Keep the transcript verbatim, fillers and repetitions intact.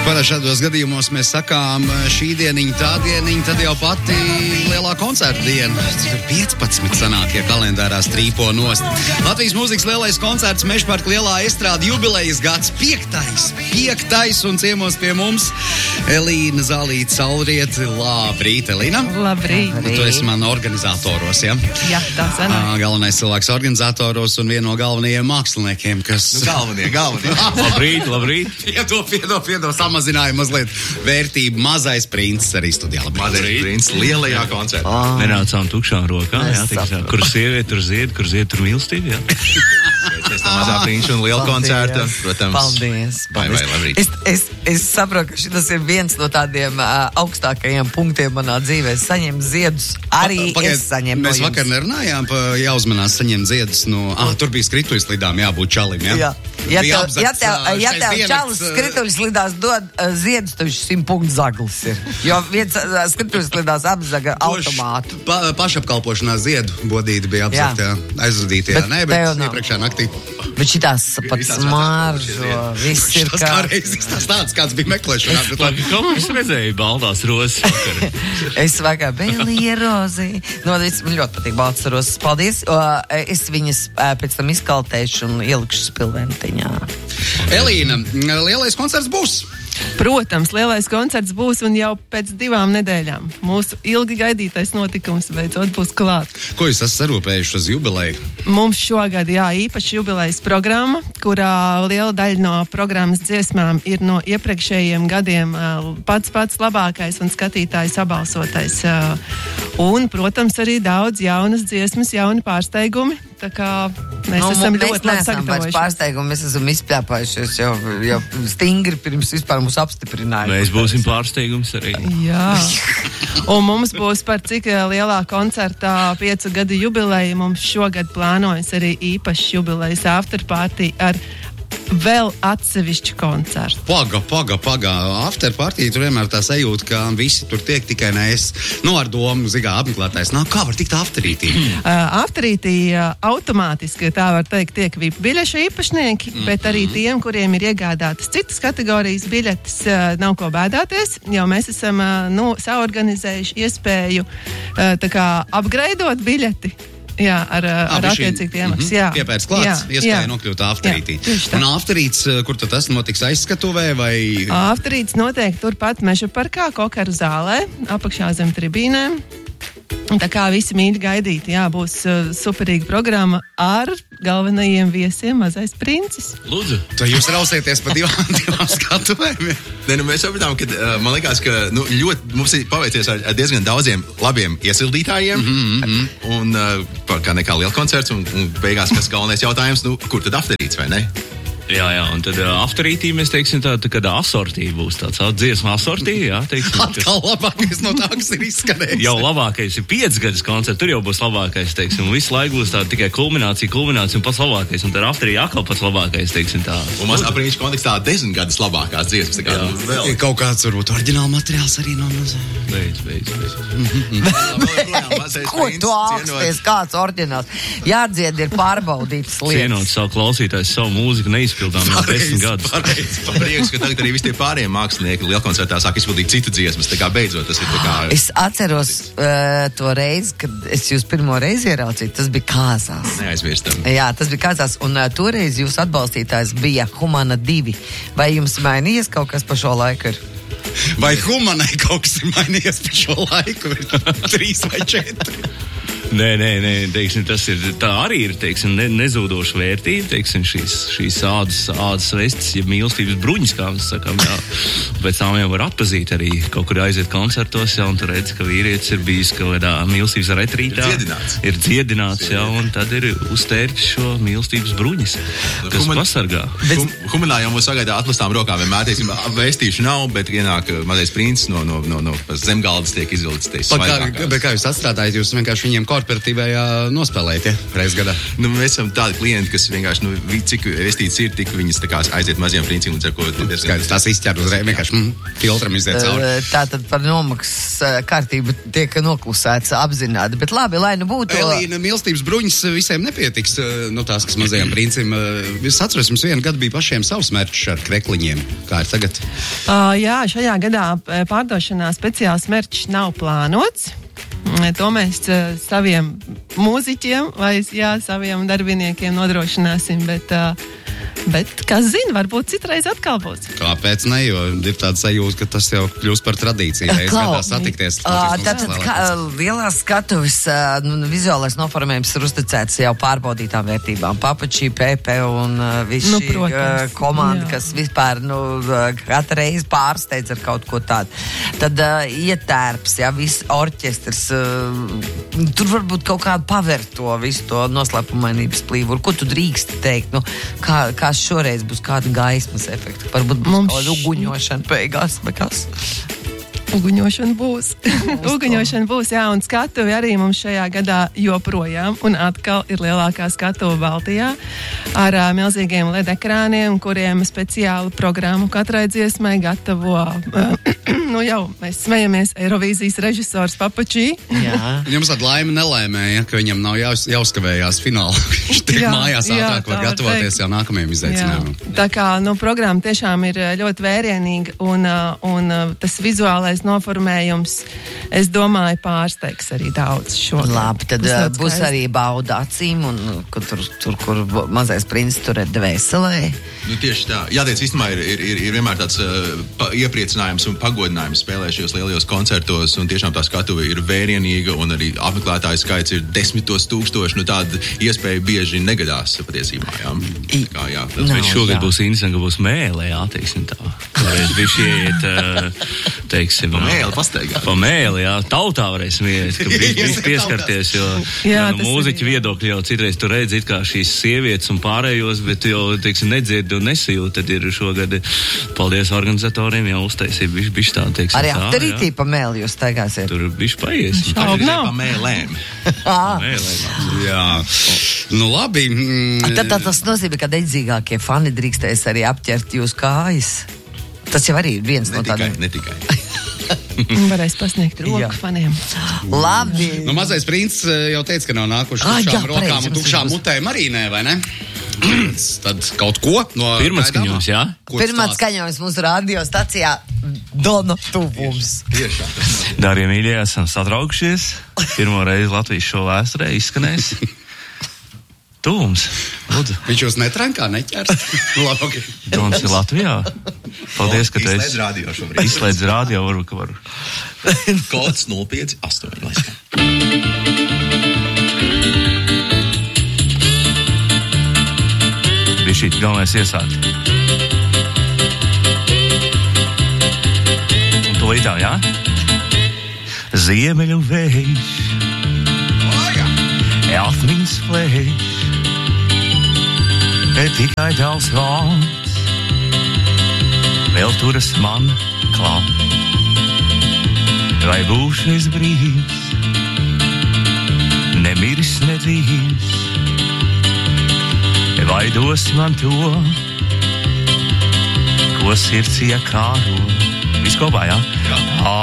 Parasti šādos gadījumos mēs sakām šī dieniņa, tā dieniņa, tad jau pati lielā koncerta diena. piecpadsmit sanāk, ja kalendārā strīpo nost. Latvijas mūzikas lielais koncerts Mežparka lielā estrāde jubilejas gads piektais. Piektais un ciemos pie mums Elīna Zālīte Saulriete. Labrīt, Elīna. Labrīt. Tu esi man organizatoros, ja? Jā, tā sanāk. Galvenais cilvēks organizatoros un viena no galvenajiem māksliniekiem, kas... Nu, galvenie, galvenie. Labrīt, labrīt. Piedod, piedod, piedod, samazināja mazliet vērtību. Mazais princis arī studijā. Mazais princis lielajā koncertā. Oh. Nenācām tukšām rokām, jā, tiksā. Kur sieviete, tur zied, kur zied, tur mīlestība, jā. Mēs no mazā prinča un liela koncerta, protams. Paldies. Vai, vai, labrīt. Es, es, es saprotu, ka šis ir viens no tādiem uh, augstākajiem punktiem manā dzīvē. Es saņemu ziedus, arī pa, pagaid, es saņemu no mēs jums. Vakar nerunājām, pa jāuzmanās saņemt ziedus no... Ah, tur bija skrituļslidām jābūt čalim, jā? Jā. Ja tev, apzakts, ja tev, ja tev dienas, čalis skrituļslidās dod uh, ziedus, tad viņš simt punktu zaglis ir. Jo viens uh, skrituļslidās apzaga automātu. Pa, pašapkalpošanā ziedu bodīti bija apzakta, aizvadītajā. Bet Nē, bet iepriekšā naktī. Bet šitās pat smaržo, viss ir kā... Tas kā reizes tas tāds, kāds bija meklēšanā. Kā mums redzēja baltās rosas vakar? Es vakar Bēlija rozī. No, es, man ļoti patīk baltās rosas. Paldies. O, es viņas pēc tam izkaltēšu un ielikšu spilventiņā. Elīna, lielais koncerts būs. Protams, lielais koncerts būs un jau pēc divām nedēļām. Mūsu ilgi gaidītais notikums beidzot būs klāt. Ko jūs esat sarūpējuši uz jubileju? Mums šogad, jā, īpaši jubilejas programma, kurā liela daļa no programmas dziesmām ir no iepriekšējiem gadiem pats pats labākais un skatītājs abalsotais. Un, protams, arī daudz jaunas dziesmas, jauni pārsteigumi. Tā kā mēs no, esam mēs ļoti labi sagatavojuši. Pārsteigumi, mēs esam izpļāpājušies jau, jau stingri pirms vispār mūs apstiprināja. Mēs būsim pārsteigums arī. Jā. Un mums būs par cik lielā koncertā piecu gadu jubileja. Mums šogad plānojas arī īpašs jubilejas afterparty ar vēl atsevišķu koncertu. Paga, paga, paga. Afterpartī tur vienmēr tā sajūta, ka visi tur tiek tikai ne es. Nu, ar domu, zigā, apmeklētājs. Nā, kā var tikt afterītī? Uh, afterītī uh, automātiski, tā var teikt, tiek V I P biļešu īpašnieki, mm-hmm. bet arī tiem, kuriem ir iegādātas citas kategorijas biļetes, uh, nav ko bēdāties, jo mēs esam uh, nu, saorganizējuši iespēju uh, tā kā apgraidot biļeti. Jā, ar, ar attiecīgi iemaksas. Mm-hmm. Piepērts klāts, iespēja nokļūt afterītī. Un afterīts, kur tad tas notiks aizskatuvē vai? Afterīts notiek turpat Mežaparkā, Kokaru zālē, apakšā zem tribīnēm. Tā kā visi mīļi gaidīti, jā, būs uh, superīga programma ar galvenajiem viesiem Mazais princis. Lūdzu. Tad jūs rausieties pa divām, divām skatuvēm. Ne, nu, mēs sapratām, ka uh, man likās, ka nu, ļoti mums ir paveicies ar, ar diezgan daudziem labiem iesildītājiem. Mm-hmm. Un uh, kā nekā liela koncerts un, un beigās, kas galvenais jautājums, nu, kur tad afterīts vai ne? Jā, jā, un tad uh, afterītī mēs teiksim tā, tā kādā asortī būs tāds dziesma asortī, jā, teiksim. Atkal labākais no tā, kas ir izskanējis. Jau labākais ir piecas gadus koncerts, tur jau būs labākais, teiksim, un visu laiku būs tā tikai kulminācija, kulminācija un pats labākais, un tad afterī atkal pats labākais, teiksim tā. Un mazā brīņš kontekstā desmit gadus labākās dziesmas, tā kā jā. Nu, vēl. Ir kaut kāds, varbūt, oriģināla materiāls arī no mazā. Beidz, beidz, beidz. Ko tu āksties, kāds oriģināls? Jādzied ir pārbaudītas lietas. Cienot savu klausītājs, savu mūziku neizpildām jau desmit gadus. Man prieks, ka tagad arī visi tie pārējie mākslinieki lielkoncertā sāk izpildīt citu dziesmas, tā kā beidzot tas ir tā kā... Es atceros uh, to reizi, kad es jūs pirmo reizi ieraucīju, tas bija Kāzās. Neaizmirstam. Jā, tas bija Kāzās, un uh, toreiz jūs atbalstītājs bija Humana divi. Vai jums mainījies kaut kas pa šo laiku ir? Vai Humanai kaut kas ir mainījies pa šo laiku? Trīs vai četri? Nē, nē, nē, teiksim, tas ir, tā arī ir, teiksim, ne, nezūdoša vērtība, teiksim, šīs, šīs ādas, ādas vestes, ja mīlestības bruņas, kā mēs sakām, jā. Pēc tām jau var atpazīt arī, kaut kur aiziet koncertos, jā, un tu redz, ka vīrietis ir bijis kaut kādā mīlestības retrītā. Ir dziedināts. Ir dziedināts, jā, un tad ir uztērpis šo mīlestības bruņas, kas Human, pasargā. Hum, humanā jau mūs sagaidā atplastām rokām, vienmēr, teiksim, vēstīšu nav, bet ienāk mazais princis no, no, no, no zemgaldas tiek izvilcis, teiksim, kā, bet kā jūs atstrādājat, jūs vienkārši viņiem kortē korporatīvajā nospēlēt, ja? Reiz gadā. Nu, mēs esam tādi klienti, kas vienkārši, nu, cik vestīts ir, tik viņas tā kā aiziet maziem principiem, un ar ko... Skaidrs, tās izķer uzreiz, vienkārši mm, filtram iziet cauri. Tātad par nomaksas kārtību tiek noklusēts apzināti, bet labi, lai nu būtu... Elīna, mīlestības bruņas visiem nepietiks, nu tās, kas mazajiem princim. Es atceros, jums vienu gadu bija pašiem savs merčs ar krekliņiem. Kā ir tagad? Uh, jā, šajā gadā pārdošanā speciāls merčs nav plānots. To mēs uh, saviem mūziķiem vai jā, saviem darbiniekiem nodrošināsim, bet, uh, bet kas zina, varbūt citreiz atkal būs. Kāpēc ne, jo ir tāda sajūta, ka tas jau kļūst par tradīciju. Reiz gadā satikties. Uh, tātad kā, lielās skatuves uh, nu, vizuālais noformējums ir uzticēts jau pārbaudītām vērtībām. Papačī, Pepe un uh, visi Nu, šī uh, komanda, jā. Kas vispār nu, uh, katru reizi pārsteidz ar kaut ko tādu. Tad uh, ietērps, jā, viss orķestrs. Uh, tur varbūt kaut kādu pavērt to visu to noslēpumainības plīvuru. Ko tu drīksti teikt? Nu, kā, kā šoreiz būs kāda gaismas efekta? Varbūt būs Mums... kāda uguņošana beigās, vai kas? Uguņošana būs. Uguņošana būs, jā, un skatuvi arī mums šajā gadā joprojām, un atkal ir lielākā skatuve Baltijā, ar uh, milzīgiem L E D ekrāniem, kuriem speciālu programmu katrai dziesmai gatavo, uh, nu jau, mēs smejamies, Eirovīzijas režisors Papačī. Jā. Jums tāda laime nelēmēja, ka viņam nav jāuz, jāuzkavējās finālā. Viņš tiek jā, mājās ātrāk, var gatavoties teikt. Jau nākamajiem izaicinājumiem. Tā kā, nu, programma tiešām ir ļoti vērienīga, un, uh, un uh, tas vizuālais noformējums, es domāju, pārsteigs arī daudz šo. Labi, tad būs, būs arī bauda acīm, un kur, tur, tur, kur mazais princis tur ir dvēselē. Nu, tieši tā. Jāteic, īstenībā ir, ir, ir, ir vienmēr tāds uh, pa, iepriecinājums un pagodinājums spēlēšajos lielajos koncertos, un tiešām tā skatuve ir vērienīga, un arī apmeklētāju skaits ir desmitos tūkstoši, nu tāda iespēja bieži negadās patiesībā, jā. Kā, jā. Tas no, šogad jā. Būs interesanti, ka būs mēlē, jā, teiksim tā. Varēs bišķi iet, teiksim, pa mēli pastaigāt. Pa mēli, jā, tautā varēsim iet, ka bišķi pieskarties, jo jā, no mūziķu viedokļi jau citreiz tu redzi, it kā šīs sievietes un pārējos, bet jau, teiksim, nedzirdi un nesajūt, tad ir šogad, paldies organizatoriem, jau uztaisīja bišķi, bišķi tā, teiksim, arī tā. Arī aptarītī pa mēli jūs staigāsiet. Tur bišķi paies. Pa mēlēm. mēlēm. Jā. Nu, labi. Tad tā, tas nozīmē, ka dedzīgākie fani drīkstēs arī apķert jūs kājas. Tas jau arī ir viens ne no tādiem. Ne tikai. Varēs pasniegt roku faniem. Labi. Nu, mazais princis jau teica, ka nav nākuši tukšām rokām un tukšām mutēm arī nē, vai ne? Tad kaut ko no... Pirmats skaņojums, jā? Pirmats skaņojums mūsu radiostacijā Dona tuvums. Dārgie mīļie, esam satraukšies. Pirmo reizi Latvijas šo vēsturē izskanēs. Tuvums, lūdzu. Viņš jūs netrankā, neķers? Labi, ok. Dons ir Latvijā. Paldies, ka tu esi. Izslēdz radio šobrīd. Izslēdz radio, varu, ka varu. Kods nulle pieci astoņi. Bišķīt, galvenais iesākt. Un to itā, jā? Ziemeļu vējš. O, jā. Atmiņas flēš. Bet tikai tavs vārds vēl turas man klāt. Vai būšu es brīvs, nemiris nedzīvs, vai dosi man to, ko sirds iekāro. Viss kopā, jā? Jā.